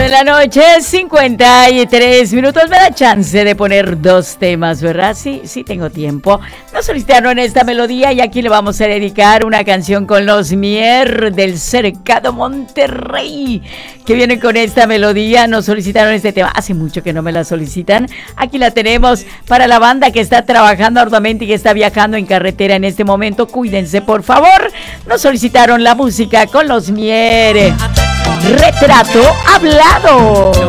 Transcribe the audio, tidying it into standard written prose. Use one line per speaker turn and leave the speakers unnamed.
la noche, 53 minutos. Me da chance de poner dos temas, ¿verdad? Sí, sí tengo tiempo. Nos solicitaron esta melodía y aquí le vamos a dedicar una canción con los Mier del Cercado Monterrey, que vienen con esta melodía. Nos solicitaron este tema. Hace mucho que no me la solicitan. Aquí la tenemos para la banda que está trabajando arduamente y que está viajando en carretera en este momento. Cuídense, por favor. Nos solicitaron la música con los Mier. Retrato hablado.